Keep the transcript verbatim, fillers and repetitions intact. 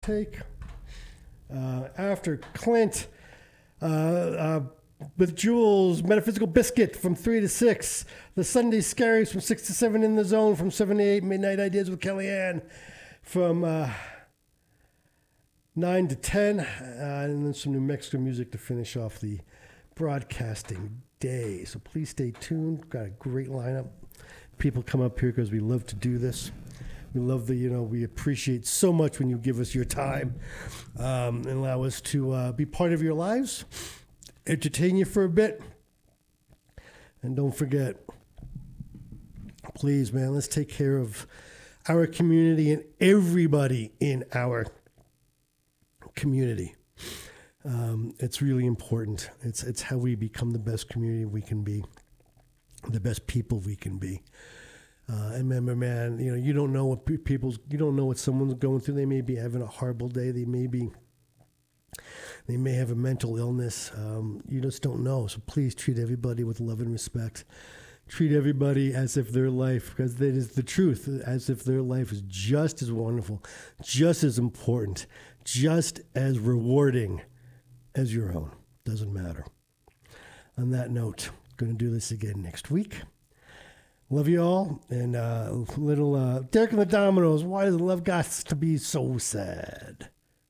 Take uh, after Clint uh, uh, with Jules, Metaphysical Biscuit from three to six, the Sunday Scaries from six to seven, In the Zone from seven to eight, Midnight Ideas with Kellyanne from uh, nine to ten, uh, and then some New Mexico music to finish off the broadcasting day. So please stay tuned. Got a great lineup. People come up here because we love to do this. We love the, you know, we appreciate so much when you give us your time um, and allow us to uh, be part of your lives, entertain you for a bit. And don't forget, please, man, let's take care of our community and everybody in our community. Um, it's really important. It's, it's how we become the best community we can be, the best people we can be. Uh, and remember, man, you know, you don't know what pe- people's, you don't know what someone's going through. They may be having a horrible day. They may be, they may have a mental illness. Um, you just don't know. So please treat everybody with love and respect. Treat everybody as if their life, because that is the truth, as if their life is just as wonderful, just as important, just as rewarding as your own. Doesn't matter. On that note, going to do this again next week. Love you all. And uh, little uh, Derek and the Dominoes, why does love got to be so sad?